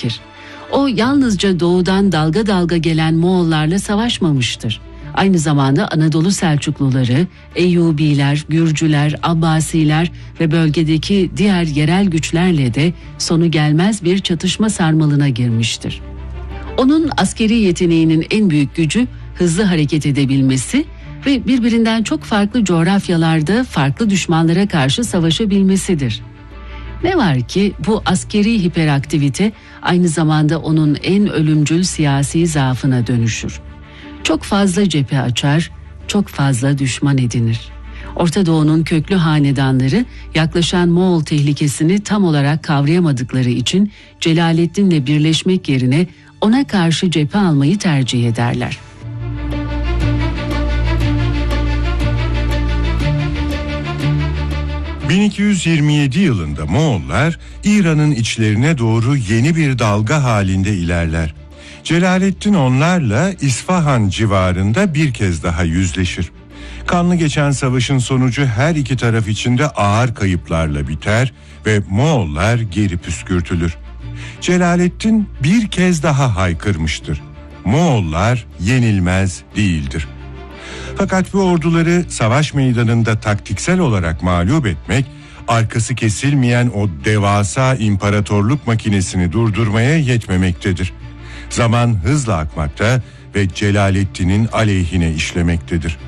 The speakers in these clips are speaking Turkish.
gerekir. O yalnızca doğudan dalga dalga gelen Moğollarla savaşmamıştır. Aynı zamanda Anadolu Selçukluları, Eyyubiler, Gürcüler, Abbasiler ve bölgedeki diğer yerel güçlerle de sonu gelmez bir çatışma sarmalına girmiştir. Onun askeri yeteneğinin en büyük gücü hızlı hareket edebilmesi ve birbirinden çok farklı coğrafyalarda farklı düşmanlara karşı savaşabilmesidir. Ne var ki bu askeri hiperaktivite aynı zamanda onun en ölümcül siyasi zaafına dönüşür. Çok fazla cephe açar, çok fazla düşman edinir. Orta Doğu'nun köklü hanedanları yaklaşan Moğol tehlikesini tam olarak kavrayamadıkları için Celaleddin'le birleşmek yerine ona karşı cephe almayı tercih ederler. ...1227 yılında Moğollar İran'ın içlerine doğru yeni bir dalga halinde ilerler. Celaleddin onlarla İsfahan civarında bir kez daha yüzleşir. Kanlı geçen savaşın sonucu her iki taraf için de ağır kayıplarla biter ve Moğollar geri püskürtülür. Celaleddin bir kez daha haykırmıştır: Moğollar yenilmez değildir. Fakat bu orduları savaş meydanında taktiksel olarak mağlup etmek, arkası kesilmeyen o devasa imparatorluk makinesini durdurmaya yetmemektedir. Zaman hızla akmakta ve Celaleddin'in aleyhine işlemektedir.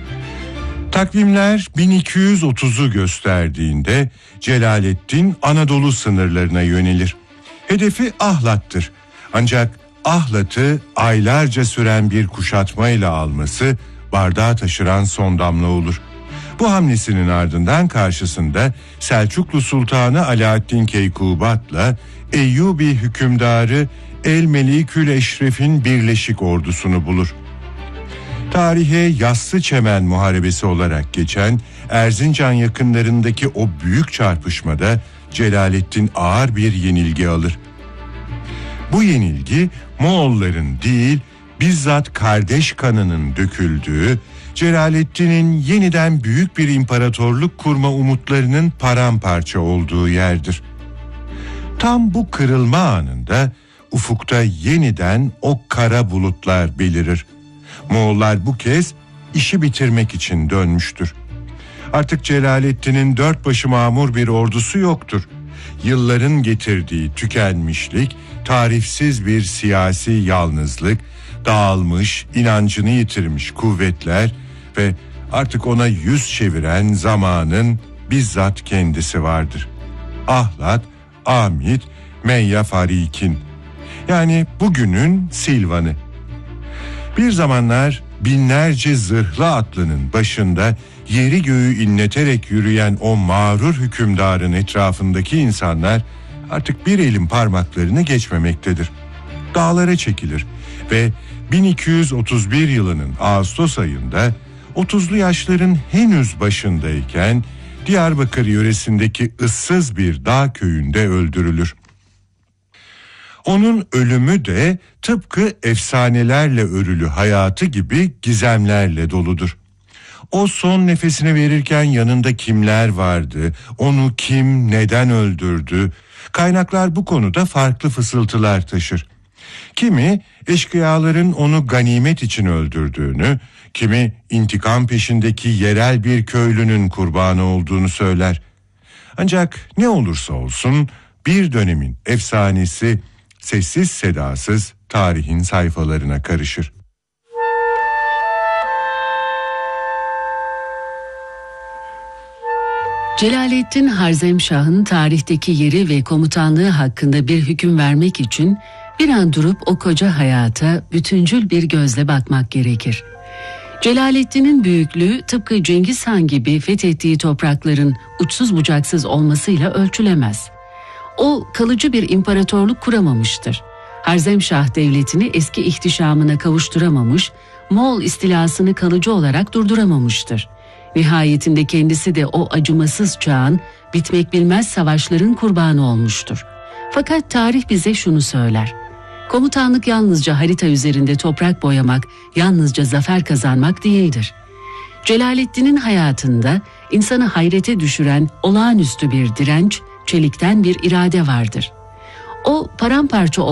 Takvimler 1230'u gösterdiğinde Celaleddin Anadolu sınırlarına yönelir. Hedefi Ahlat'tır. Ancak Ahlat'ı aylarca süren bir kuşatmayla alması bardağı taşıran son damla olur. Bu hamlesinin ardından karşısında Selçuklu Sultanı Alaaddin Keykubat'la Eyyubi hükümdarı El-Melikül Eşref'in birleşik ordusunu bulur. Tarihe Yassıçemen Muharebesi olarak geçen Erzincan yakınlarındaki o büyük çarpışmada Celaleddin ağır bir yenilgi alır. Bu yenilgi Moğolların değil, bizzat kardeş kanının döküldüğü, Celaleddin'in yeniden büyük bir imparatorluk kurma umutlarının paramparça olduğu yerdir. Tam bu kırılma anında ufukta yeniden o kara bulutlar belirir. Moğollar bu kez işi bitirmek için dönmüştür. Artık Celaleddin'in dört başı mamur bir ordusu yoktur. Yılların getirdiği tükenmişlik, tarifsiz bir siyasi yalnızlık, dağılmış, inancını yitirmiş kuvvetler ve artık ona yüz çeviren zamanın bizzat kendisi vardır. Ahlat, Amit, Meyya Farikin, yani bugünün Silvan'ı. Bir zamanlar binlerce zırhlı atlının başında yeri göğü inleterek yürüyen o mağrur hükümdarın etrafındaki insanlar artık bir elin parmaklarını geçmemektedir. Dağlara çekilir ve 1231 yılının Ağustos ayında 30'lu yaşların henüz başındayken Diyarbakır yöresindeki ıssız bir dağ köyünde öldürülür. Onun ölümü de tıpkı efsanelerle örülü hayatı gibi gizemlerle doludur. O son nefesini verirken yanında kimler vardı, onu kim neden öldürdü? Kaynaklar bu konuda farklı fısıltılar taşır. Kimi eşkıyaların onu ganimet için öldürdüğünü, kimi intikam peşindeki yerel bir köylünün kurbanı olduğunu söyler. Ancak ne olursa olsun bir dönemin efsanesi sessiz sedasız tarihin sayfalarına karışır. Celaleddin Harzemşah'ın tarihteki yeri ve komutanlığı hakkında bir hüküm vermek için bir an durup o koca hayata bütüncül bir gözle bakmak gerekir. Celaleddin'in büyüklüğü tıpkı Cengiz Han gibi fethettiği toprakların uçsuz bucaksız olmasıyla ölçülemez. O kalıcı bir imparatorluk kuramamıştır. Harzemşah devletini eski ihtişamına kavuşturamamış, Moğol istilasını kalıcı olarak durduramamıştır. Nihayetinde kendisi de o acımasız çağın, bitmek bilmez savaşların kurbanı olmuştur. Fakat tarih bize şunu söyler: komutanlık yalnızca harita üzerinde toprak boyamak, yalnızca zafer kazanmak değildir. Celaleddin'in hayatında insanı hayrete düşüren olağanüstü bir direnç, çelikten bir irade vardır. O paramparça